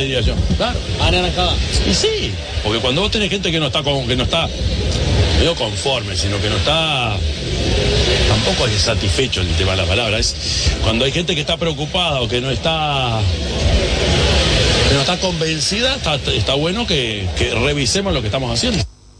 diría yo. Claro. Anaranjada. Y sí, porque cuando vos tenés gente que no está medio conforme, sino que no está tampoco es satisfecho el tema de la palabra, es cuando hay gente que está preocupada o que no está convencida, está bueno que revisemos lo que estamos haciendo.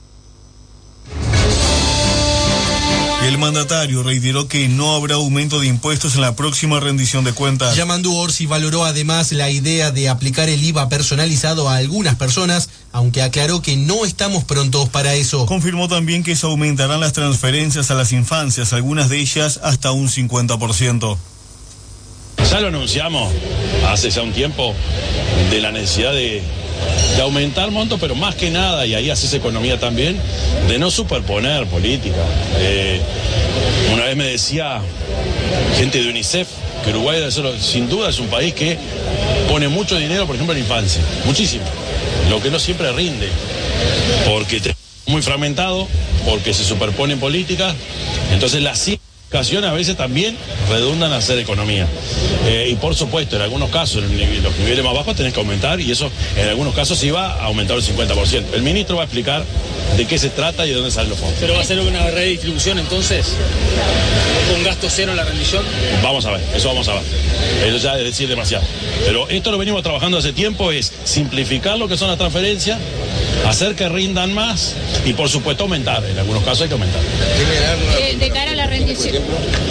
El mandatario reiteró que no habrá aumento de impuestos en la próxima rendición de cuentas. Yamandu Orsi valoró además la idea de aplicar el IVA personalizado a algunas personas, aunque aclaró que no estamos prontos para eso. Confirmó también que se aumentarán las transferencias a las infancias, algunas de ellas hasta un 50%. Ya lo anunciamos hace ya un tiempo de la necesidad de aumentar montos, pero más que nada, y ahí haces economía también, de no superponer política. Una vez me decía gente de UNICEF que Uruguay sin duda es un país que pone mucho dinero, por ejemplo, en infancia, muchísimo, lo que no siempre rinde, porque es muy fragmentado, porque se superponen políticas, entonces las ocasiones a veces también redundan a hacer economía. Y por supuesto, en algunos casos, en los niveles más bajos tenés que aumentar, y eso en algunos casos sí va a aumentar el 50%. El ministro va a explicar de qué se trata y de dónde salen los fondos. ¿Pero va a ser una redistribución entonces? ¿Con gasto cero en la rendición? Vamos a ver, eso vamos a ver. Eso ya es decir demasiado. Pero esto lo venimos trabajando hace tiempo, es simplificar lo que son las transferencias, hacer que rindan más y por supuesto aumentar. En algunos casos hay que aumentar. De cara a la rendición.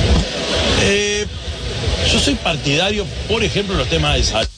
Yo soy partidario, por ejemplo, en los temas de salud.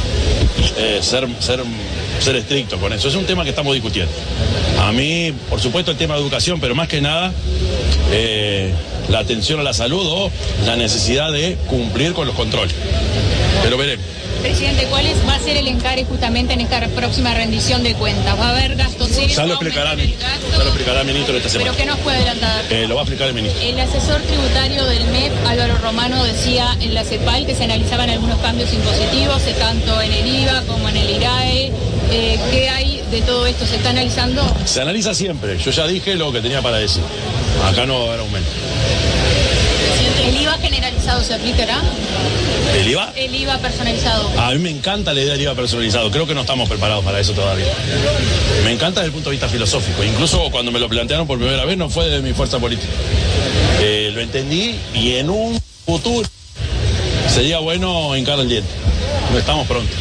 Ser estricto con eso. Es un tema que estamos discutiendo. A mí, por supuesto, el tema de educación, pero más que nada la atención a la salud o la necesidad de cumplir con los controles. Pero veremos. Presidente, ¿cuál va a ser el encare justamente en esta próxima rendición de cuentas? ¿Va a haber gastos cero? Ya lo explicará el ministro esta semana. ¿Pero qué nos puede adelantar? Lo va a explicar el ministro. El asesor tributario del MEP, Álvaro Romano, decía en la CEPAL que se analizaban algunos cambios impositivos, tanto en el IVA como en el IRAE. ¿Qué hay de todo esto? ¿Se está analizando? Se analiza siempre. Yo ya dije lo que tenía para decir. Acá no va a haber aumento. ¿El IVA generalizado se aplicará? ¿El IVA? El IVA personalizado. A mí me encanta la idea del IVA personalizado. Creo que no estamos preparados para eso todavía. Me encanta desde el punto de vista filosófico. Incluso cuando me lo plantearon por primera vez no fue de mi fuerza política. Lo entendí y en un futuro sería bueno hincar el diente. No estamos prontos.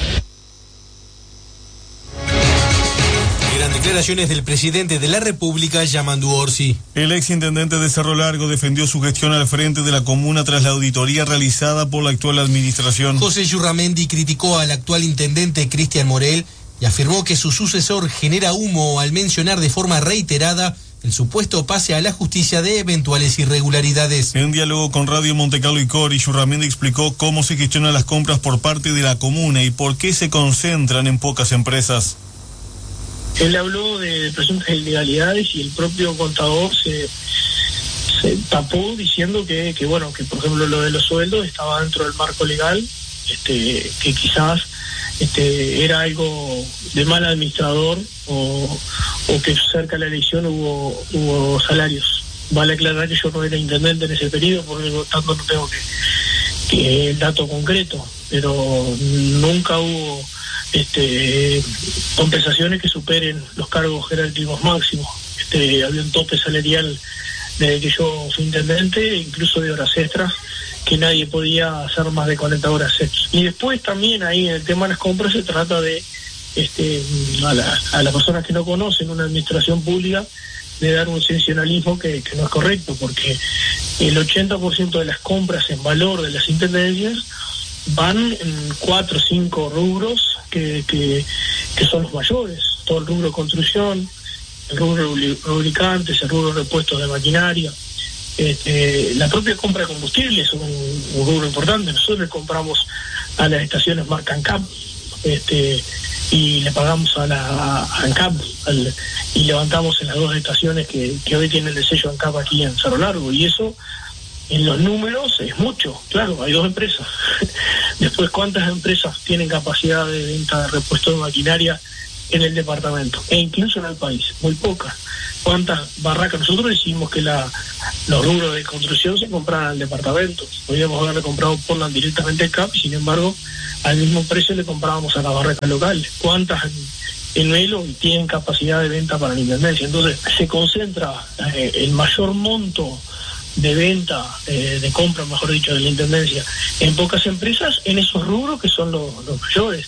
Eran declaraciones del presidente de la República, Yamandu Orsi. El exintendente de Cerro Largo defendió su gestión al frente de la comuna tras la auditoría realizada por la actual administración. José Yurramendi criticó al actual intendente Cristian Morel y afirmó que su sucesor genera humo al mencionar de forma reiterada el supuesto pase a la justicia de eventuales irregularidades. En diálogo con Radio Montecarlo y Cori, Yurramendi explicó cómo se gestionan las compras por parte de la comuna y por qué se concentran en pocas empresas. Él habló de presuntas ilegalidades y el propio contador se tapó diciendo que por ejemplo lo de los sueldos estaba dentro del marco legal, que quizás era algo de mal administrador o que cerca de la elección hubo salarios. Vale aclarar que yo no era intendente en ese periodo, por lo tanto no tengo que el dato concreto, pero nunca hubo compensaciones que superen los cargos jerárquicos máximos. Había un tope salarial desde que yo fui intendente, incluso de horas extras, que nadie podía hacer más de 40 horas extras. Y después también ahí en el tema de las compras se trata de a las personas que no conocen una administración pública de dar un sensacionalismo que no es correcto, porque el 80% de las compras en valor de las intendencias van en 4 o 5 rubros que son los mayores. Todo el rubro de construcción, el rubro de lubricantes, el rubro de repuestos de maquinaria, la propia compra de combustible es un rubro importante. Nosotros le compramos a las estaciones marca ANCAP y le pagamos a ANCAP y levantamos en las 2 estaciones que hoy tienen el sello ANCAP aquí en Cerro Largo, y eso en los números es mucho. Claro, hay 2 empresas. Después, ¿cuántas empresas tienen capacidad de venta de repuestos de maquinaria en el departamento e incluso en el país, muy pocas. ¿Cuántas barracas? Nosotros decimos que los rubros de construcción se compraban al departamento. Podríamos haberle comprado Portland directamente al CAP, sin embargo, al mismo precio le comprábamos a las barracas locales. ¿Cuántas en Melo tienen capacidad de venta para la intendencia? Entonces, se concentra el mayor monto de venta, de compra, mejor dicho, de la intendencia en pocas empresas, en esos rubros que son los mayores.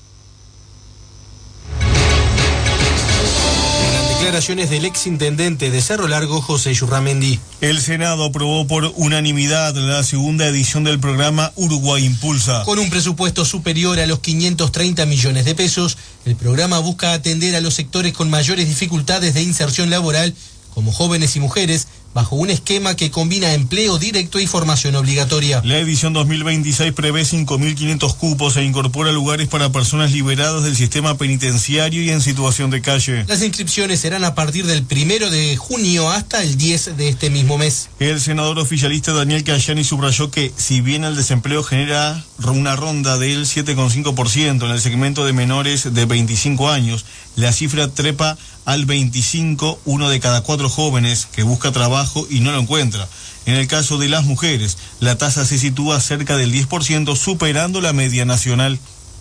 Declaraciones del exintendente de Cerro Largo, José Yurramendi. El Senado aprobó por unanimidad la segunda edición del programa Uruguay Impulsa. Con un presupuesto superior a los 530 millones de pesos, el programa busca atender a los sectores con mayores dificultades de inserción laboral, como jóvenes y mujeres, bajo un esquema que combina empleo directo y formación obligatoria. La edición 2026 prevé 5.500 cupos e incorpora lugares para personas liberadas del sistema penitenciario y en situación de calle. Las inscripciones serán a partir del 1 de junio hasta el 10 de este mismo mes. El senador oficialista Daniel Cayani subrayó que, si bien el desempleo genera una ronda del 7,5% en el segmento de menores de 25 años, la cifra trepa al 25, 1 de cada 4 jóvenes que busca trabajo y no lo encuentra. En el caso de las mujeres, la tasa se sitúa cerca del 10%, superando la media nacional.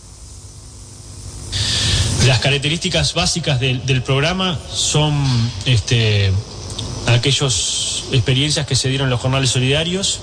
Las características básicas del programa son aquellas experiencias que se dieron en los jornales solidarios.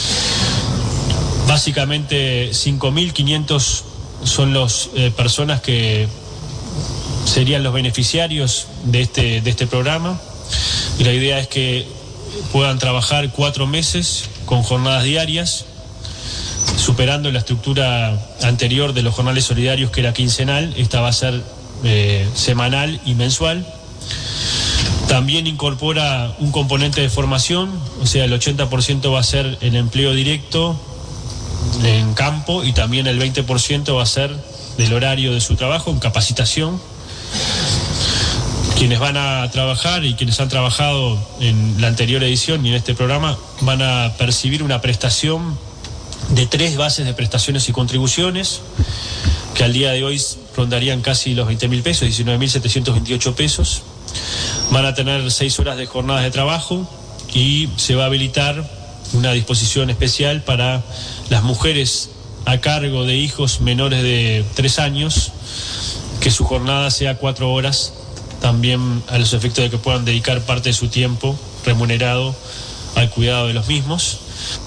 Básicamente 5.500 son las personas que serían los beneficiarios de este programa, y la idea es que puedan trabajar 4 meses con jornadas diarias, superando la estructura anterior de los jornales solidarios, que era quincenal. Esta va a ser semanal y mensual. También incorpora un componente de formación, o sea, el 80% va a ser el empleo directo en campo, y también el 20% va a ser del horario de su trabajo en capacitación. Quienes van a trabajar y quienes han trabajado en la anterior edición y en este programa van a percibir una prestación de 3 bases de prestaciones y contribuciones, que al día de hoy rondarían casi los 20.000 pesos, 19.728 pesos. Van a tener 6 horas de jornadas de trabajo, y se va a habilitar una disposición especial para las mujeres a cargo de hijos menores de 3 años, que su jornada sea 4 horas, también a los efectos de que puedan dedicar parte de su tiempo remunerado al cuidado de los mismos.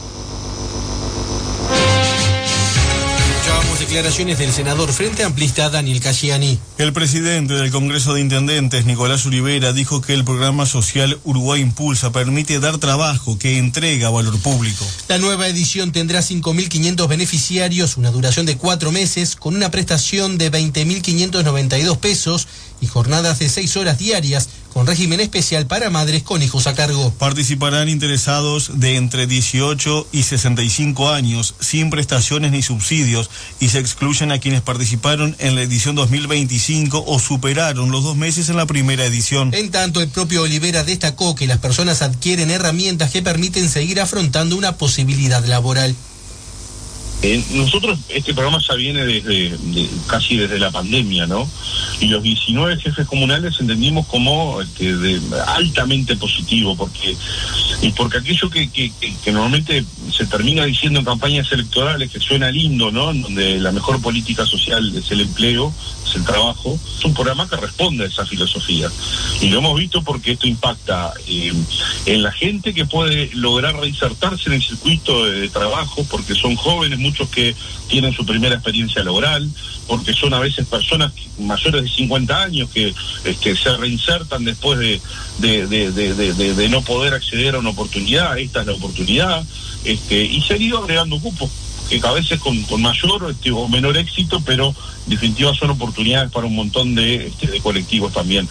Escuchábamos declaraciones del senador Frente Amplista Daniel Cayani. El presidente del Congreso de Intendentes, Nicolás Olivera, dijo que el programa social Uruguay Impulsa permite dar trabajo que entrega valor público. La nueva edición tendrá 5.500 beneficiarios, una duración de 4 meses, con una prestación de 20.592 pesos y jornadas de 6 horas diarias, con régimen especial para madres con hijos a cargo. Participarán interesados de entre 18 y 65 años, sin prestaciones ni subsidios, y se excluyen a quienes participaron en la edición 2025 o superaron los 2 meses en la primera edición. En tanto, el propio Olivera destacó que las personas adquieren herramientas que permiten seguir afrontando una posibilidad laboral. Nosotros, este programa ya viene casi desde la pandemia, ¿no? Y los 19 jefes comunales entendimos como altamente positivo, porque aquello que normalmente se termina diciendo en campañas electorales, que suena lindo, ¿no? En donde la mejor política social es el empleo, es el trabajo, es un programa que responde a esa filosofía. Y lo hemos visto porque esto impacta en la gente que puede lograr reinsertarse en el circuito de trabajo, porque son jóvenes, muchos que tienen su primera experiencia laboral, porque son a veces personas mayores de 50 años que se reinsertan después de no poder acceder a una oportunidad. Esta es la oportunidad, y se han ido agregando cupos, que a veces con mayor o menor éxito, pero en definitiva son oportunidades para un montón de colectivos también.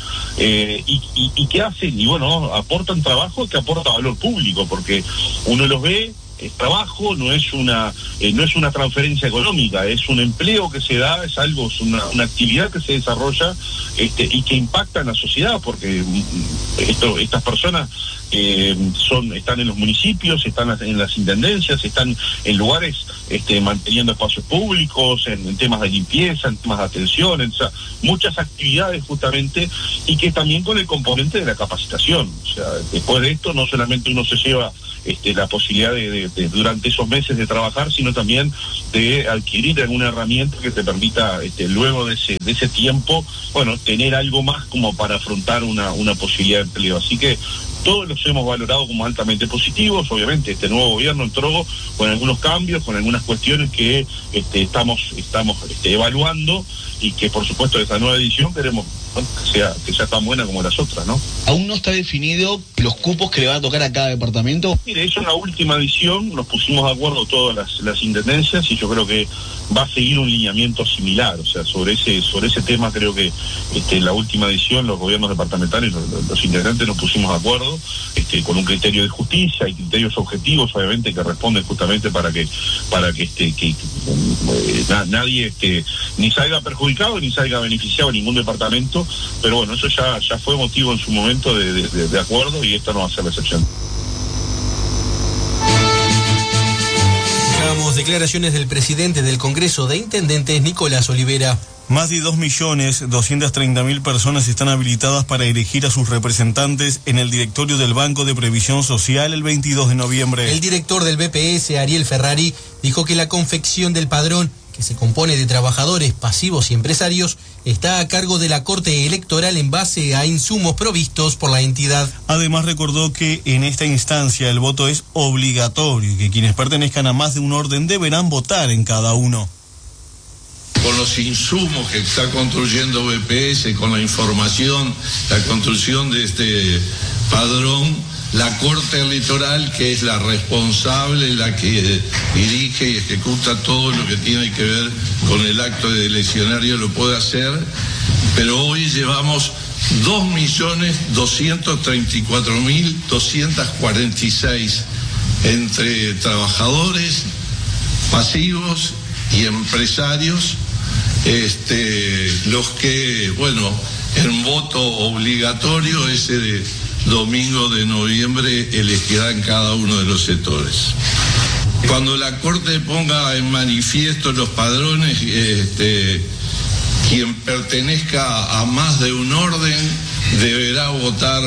¿Y qué hacen? Y bueno, aportan trabajo que aporta valor público, porque uno los ve trabajo, no es una transferencia económica, es un empleo que se da, es una actividad que se desarrolla y que impacta en la sociedad, porque estas personas están en los municipios, están en las intendencias, están en lugares manteniendo espacios públicos, en temas de limpieza, en temas de atención, o sea, muchas actividades justamente, y que también con el componente de la capacitación. O sea, después de esto no solamente uno se lleva la posibilidad de durante esos meses de trabajar, sino también de adquirir alguna herramienta que te permita luego de ese tiempo, bueno, tener algo más como para afrontar una posibilidad de empleo. Así que todos los hemos valorado como altamente positivos. Obviamente este nuevo gobierno entró con algunos cambios, con algunas cuestiones que estamos evaluando, y que por supuesto esta nueva edición queremos que sea tan buena como las otras, ¿no? ¿Aún no está definido los cupos que le va a tocar a cada departamento? Mire, eso es la última edición, nos pusimos de acuerdo todas las intendencias, y yo creo que va a seguir un lineamiento similar. O sea, sobre ese tema creo que en la última edición los gobiernos departamentales, los intendentes nos pusimos de acuerdo con un criterio de justicia y criterios objetivos, obviamente, que responden justamente para que nadie ni salga perjudicado ni salga beneficiado ningún departamento. Pero bueno, eso ya fue motivo en su momento de acuerdo, y esta no va a ser la excepción. Escuchamos declaraciones del presidente del Congreso de Intendentes, Nicolás Olivera. Más de 2.230.000 personas están habilitadas para elegir a sus representantes en el directorio del Banco de Previsión Social el 22 de noviembre. El director del BPS, Ariel Ferrari, dijo que la confección del padrón, que se compone de trabajadores, pasivos y empresarios, está a cargo de la Corte Electoral en base a insumos provistos por la entidad. Además, recordó que en esta instancia el voto es obligatorio y que quienes pertenezcan a más de un orden deberán votar en cada uno. Con los insumos que está construyendo BPS, con la información, la construcción de este padrón, la Corte Electoral, que es la responsable, la que dirige y ejecuta todo lo que tiene que ver con el acto de eleccionario, lo puede hacer, pero hoy llevamos 2.234.246 entre trabajadores, pasivos y empresarios, los que, bueno, en voto obligatorio ese domingo de noviembre elegirán cada uno de los sectores. Cuando la Corte ponga en manifiesto los padrones, quien pertenezca a más de un orden deberá votar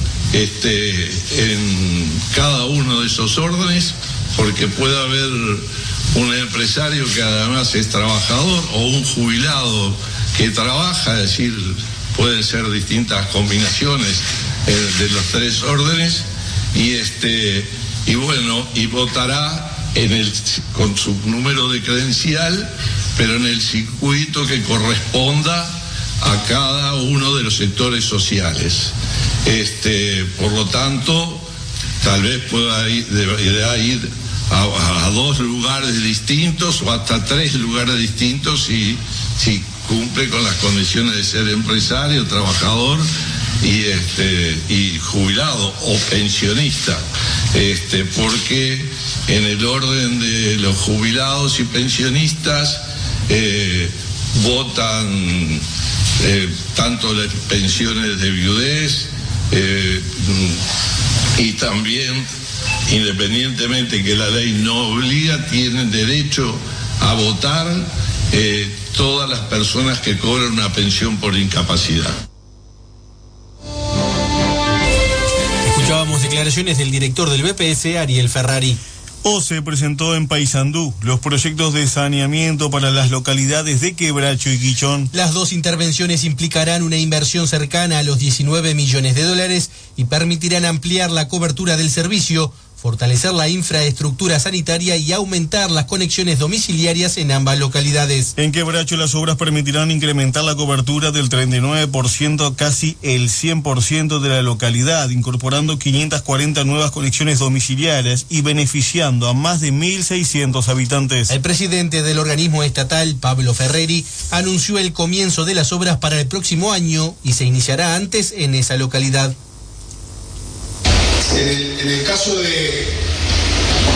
en cada uno de esos órdenes, porque puede haber un empresario que además es trabajador o un jubilado que trabaja, es decir, pueden ser distintas combinaciones de los tres órdenes, y votará con su número de credencial, pero en el circuito que corresponda a cada uno de los sectores sociales. Por lo tanto, tal vez pueda ir a 2 lugares distintos o hasta 3 lugares distintos si cumple con las condiciones de ser empresario, trabajador y jubilado o pensionista, porque en el orden de los jubilados y pensionistas votan tanto las pensiones de viudez y también, independientemente que la ley no obliga, tienen derecho a votar todas las personas que cobran una pensión por incapacidad. Escuchábamos declaraciones del director del BPS, Ariel Ferrari. OCE presentó en Paysandú los proyectos de saneamiento para las localidades de Quebracho y Quichón. Las dos intervenciones implicarán una inversión cercana a los $19 millones y permitirán ampliar la cobertura del servicio, fortalecer la infraestructura sanitaria y aumentar las conexiones domiciliarias en ambas localidades. En Quebracho las obras permitirán incrementar la cobertura del 39% a casi el 100% de la localidad, incorporando 540 nuevas conexiones domiciliarias y beneficiando a más de 1.600 habitantes. El presidente del organismo estatal, Pablo Ferreri, anunció el comienzo de las obras para el próximo año y se iniciará antes en esa localidad. En el caso de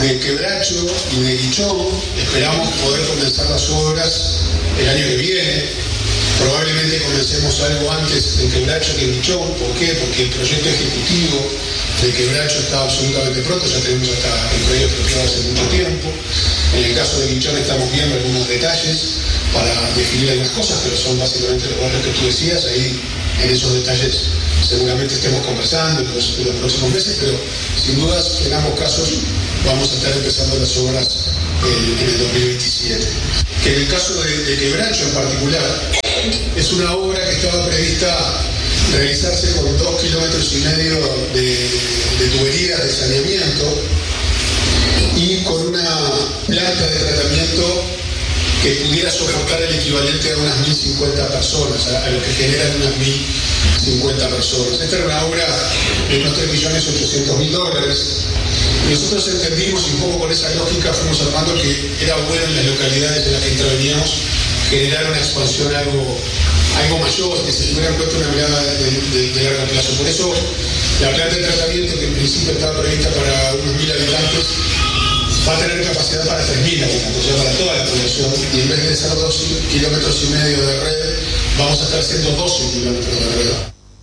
de Quebracho y de Guichón. Esperamos poder comenzar las obras el año que viene. Probablemente comencemos algo antes de Quebracho que Guichón. ¿Por qué? Porque el proyecto ejecutivo de Quebracho está absolutamente pronto, ya tenemos hasta el proyecto expropiado hace mucho tiempo. En el caso de Guichón estamos viendo algunos detalles para definir algunas cosas, pero son básicamente los barrios que tú decías. Ahí en esos detalles seguramente estemos conversando en los próximos meses, pero sin dudas en ambos casos vamos a estar empezando las obras en el 2027. Que en el caso de Quebracho en particular, es una obra que estaba prevista realizarse con 2,5 kilómetros de tuberías de saneamiento y con una planta de tratamiento que pudiera soportar el equivalente a unas 1.050 personas, a lo que generan unas 1.050 personas. Esta era una obra de unos $3.800.000. Nosotros entendimos, y un poco con esa lógica fuimos armando, que era bueno en las localidades en las que interveníamos generar una expansión algo mayor, que se tuviera en cuenta una mirada de largo plazo. Por eso la planta de tratamiento, que en principio estaba prevista para unos 1.000 habitantes, va a tener capacidad para 3.000 habitantes, o sea, para toda la población, y en vez de ser 2,5 kilómetros de red, vamos a estar haciendo 12 kilómetros de red.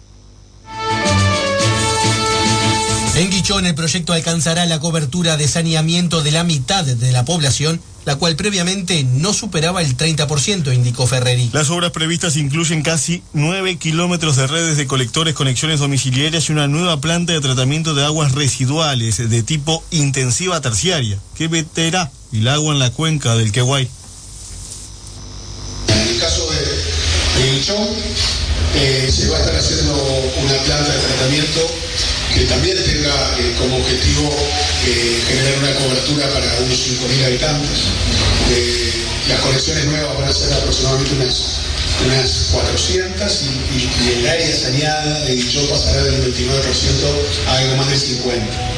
En Guichón, el proyecto alcanzará la cobertura de saneamiento de la mitad de la población, la cual previamente no superaba el 30%, indicó Ferreri. Las obras previstas incluyen casi 9 kilómetros de redes de colectores, conexiones domiciliarias y una nueva planta de tratamiento de aguas residuales de tipo intensiva terciaria, que meterá el agua en la cuenca del Queguay. En el caso de Guichón, se va a estar haciendo una planta de tratamiento que también tenga como objetivo generar una cobertura para unos 5.000 habitantes. Las conexiones nuevas van a ser aproximadamente unas 400 y el área saneada de Guichón pasará del 29% a algo más del 50%.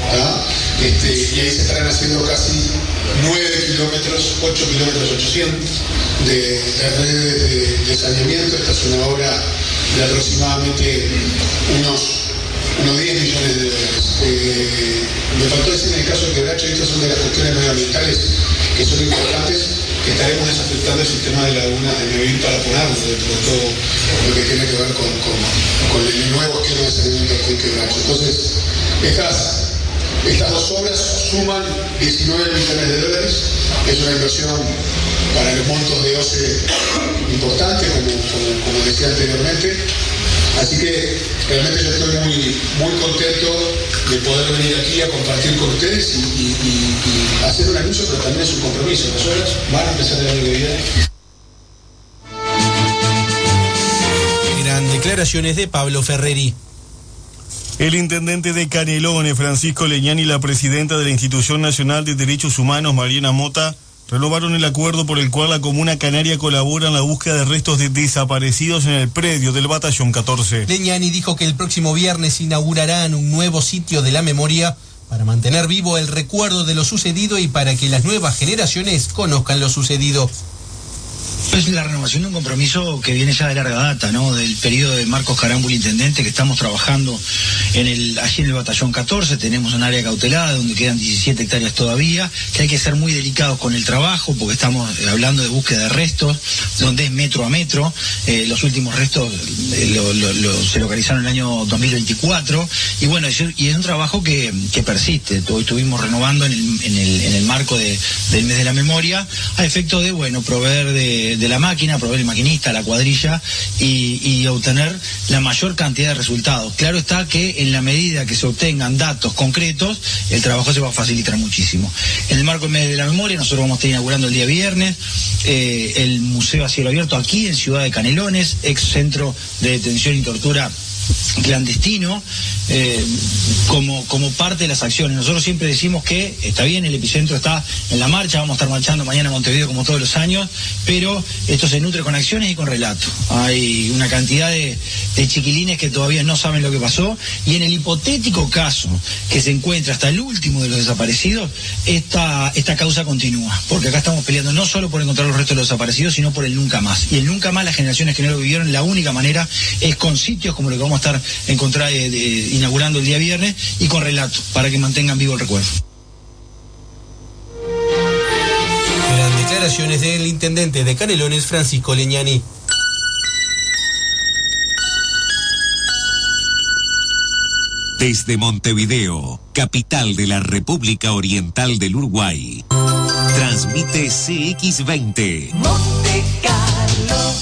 Y ahí se estarán haciendo casi 9 kilómetros, 8 kilómetros 800 de redes de saneamiento. Esta es una obra de aproximadamente unos 10 millones de dólares. Me faltó decir en el caso de Quebracho, estas son de las cuestiones medioambientales que son importantes, que estaremos desafectando el sistema de lagunas de Neville para ponerlo dentro de todo lo que tiene que ver con el nuevo esquema de saneamiento de Quebracho. Entonces, estas dos obras suman 19 millones de dólares. Es una inversión para los montos de OCE importante, como decía anteriormente. Así que realmente yo estoy muy contento de poder venir aquí a compartir con ustedes y hacer un anuncio, pero también es un compromiso. Las obras van a empezar el año que viene. Eran declaraciones de Pablo Ferreri. El intendente de Canelones, Francisco Leñani, y la presidenta de la Institución Nacional de Derechos Humanos, Mariana Mota, renovaron el acuerdo por el cual la Comuna Canaria colabora en la búsqueda de restos de desaparecidos en el predio del Batallón 14. Leñani dijo que el próximo viernes inaugurarán un nuevo sitio de la memoria para mantener vivo el recuerdo de lo sucedido y para que las nuevas generaciones conozcan lo sucedido. Es la renovación de un compromiso que viene ya de larga data, ¿no? Del periodo de Marcos Carámbula, intendente, que estamos trabajando allí en el Batallón 14. Tenemos un área cautelada donde quedan 17 hectáreas todavía, que hay que ser muy delicados con el trabajo, porque estamos hablando de búsqueda de restos, donde es metro a metro. Los últimos restos se localizaron en el año 2024. Y bueno, y es un trabajo que persiste. Hoy estuvimos renovando en el marco del mes de la memoria, a efecto de, bueno, proveer de la máquina, proveer el maquinista, la cuadrilla y obtener la mayor cantidad de resultados. Claro está que en la medida que se obtengan datos concretos, el trabajo se va a facilitar muchísimo. En el marco del mes de la memoria, nosotros vamos a estar inaugurando el día viernes el Museo a Cielo Abierto aquí en Ciudad de Canelones, ex centro de detención y tortura clandestino, como parte de las acciones. Nosotros siempre decimos que está bien, el epicentro está en la marcha, vamos a estar marchando mañana en Montevideo como todos los años, pero esto se nutre con acciones y con relato. Hay una cantidad de chiquilines que todavía no saben lo que pasó, y en el hipotético caso que se encuentre hasta el último de los desaparecidos, esta causa continúa, porque acá estamos peleando no solo por encontrar los restos de los desaparecidos, sino por el nunca más. Y el nunca más, las generaciones que no lo vivieron, la única manera es con sitios como lo que vamos a estar inaugurando el día viernes, y con relato, para que mantengan vivo el recuerdo. declaraciones del intendente de Canelones, Francisco Leñani. Desde Montevideo, capital de la República Oriental del Uruguay, transmite CX20 Monte Carlo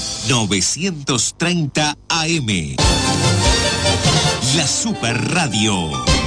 930 AM. La Super Radio.